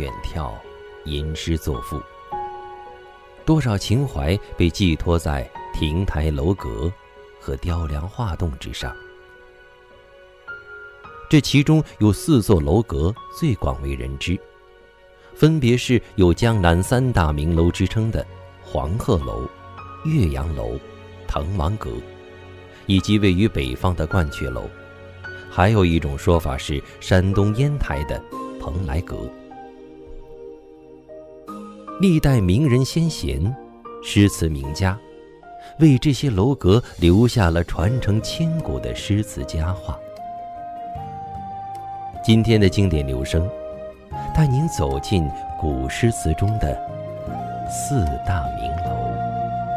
远眺，吟诗作赋。多少情怀被寄托在亭台楼阁和雕梁画栋之上。这其中有4座楼阁最广为人知，分别是有江南3大名楼之称的黄鹤楼、岳阳楼、滕王阁，以及位于北方的鹳雀楼。还有一种说法是山东烟台的蓬莱阁。历代名人先贤、诗词名家为这些楼阁留下了传承千古的诗词佳话。今天的经典留声，带您走进古诗词中的4大名楼。